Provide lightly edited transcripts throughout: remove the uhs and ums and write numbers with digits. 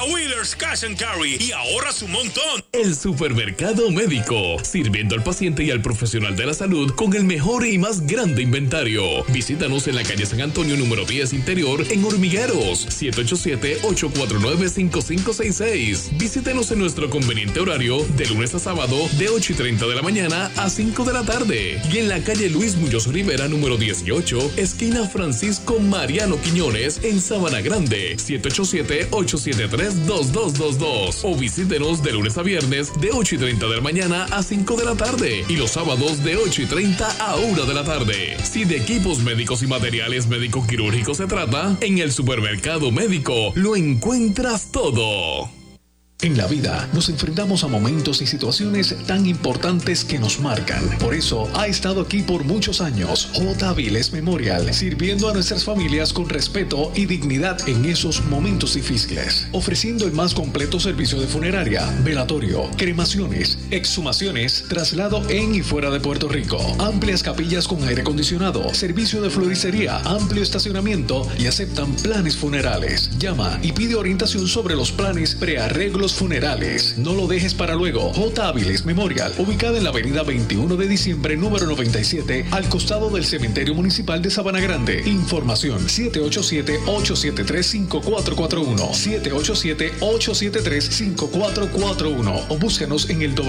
a Wheelers Cash and Carry y ahorras un montón. El Supermercado Médico, sirviendo al paciente y al profesional de la salud con el mejor y más grande inventario. Visítanos en la calle San Antonio número 10 Interior en Hormigueros, 787-849-5566. Visítenos en nuestro conveniente horario de lunes a sábado de 8:30 de la mañana a 5 de la tarde. Y en la calle Luis Muñoz Rivera número 18, esquina Francisco Mariano Quiñones en Sabana Grande, 787-873-2222. O visítenos de lunes a viernes de 8:30 de la mañana a 5 de la tarde y los sábados de 8:30 a 1 de la tarde. Si de equipos médicos y materiales médico-quirúrgicos se trata, en el Supermercado Médico lo encuentras todo. En la vida nos enfrentamos a momentos y situaciones tan importantes que nos marcan. Por eso ha estado aquí por muchos años J. Avilés Memorial, sirviendo a nuestras familias con respeto y dignidad en esos momentos difíciles, ofreciendo el más completo servicio de funeraria, velatorio, cremaciones, exhumaciones, traslado en y fuera de Puerto Rico, amplias capillas con aire acondicionado, servicio de floristería, amplio estacionamiento y aceptan planes funerales. Llama y pide orientación sobre los planes prearreglos funerales. No lo dejes para luego. J. Avilés Memorial, ubicada en la avenida 21 de diciembre, número 97, al costado del Cementerio Municipal de Sabana Grande. Información 787-873-5441, 787-873-5441 o búscanos en el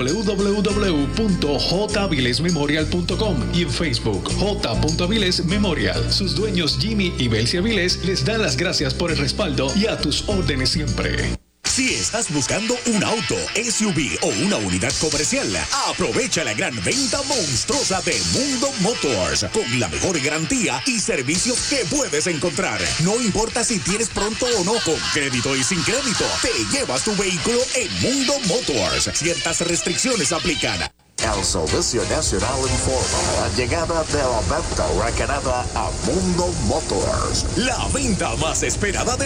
www.javilesmemorial.com y en Facebook J. Avilés Memorial. Sus dueños Jimmy y Belsi Avilés les dan las gracias por el respaldo y a tus órdenes siempre. Si estás buscando un auto, SUV o una unidad comercial, aprovecha la gran venta monstruosa de Mundo Motors con la mejor garantía y servicios que puedes encontrar. No importa si tienes pronto o no, con crédito y sin crédito, te llevas tu vehículo en Mundo Motors. Ciertas restricciones aplican. El Servicio Nacional informa la llegada de la venta recargada a Mundo Motors. La venta más esperada de